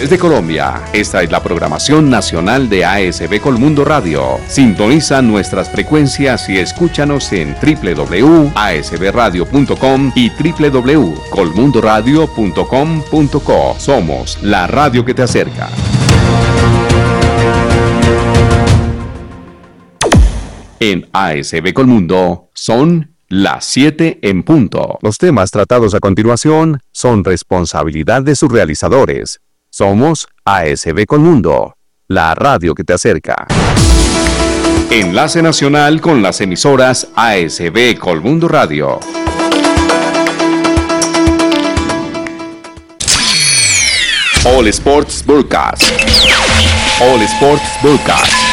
Desde Colombia, esta es la programación nacional de ASB Colmundo Radio. Sintoniza nuestras frecuencias y escúchanos en www.asbradio.com y www.colmundoradio.com.co. Somos la radio que te acerca. En ASB Colmundo son las 7 en punto. Los temas tratados a continuación son responsabilidad de sus realizadores. Somos ASB Colmundo, la radio que te acerca. Enlace nacional con las emisoras ASB Colmundo Radio. All Sports Broadcast. All Sports Broadcast.